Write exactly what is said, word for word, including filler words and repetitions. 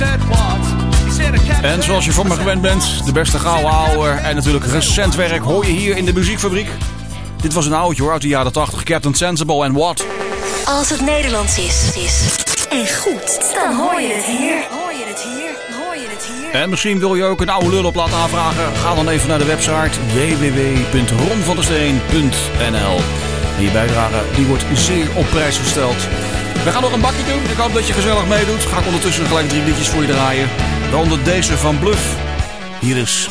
En zoals je van me gewend bent, de beste gouden ouwe en natuurlijk recent werk hoor je hier in de muziekfabriek. Dit was een oudje hoor, uit de jaren tachtig. Captain Sensible en What. Als het Nederlands is, is en goed, dan hoor je het hier. Hoor je het hier, hoor je het hier. En misschien wil je ook een oude lul op laten aanvragen. Ga dan even naar de website w w w punt ron van der steen punt n l. En je bijdrage die wordt zeer op prijs gesteld. We gaan nog een bakje doen. Ik hoop dat je gezellig meedoet. Ga ik ondertussen gelijk drie liedjes voor je draaien. Waaronder deze van Bluff. Hier is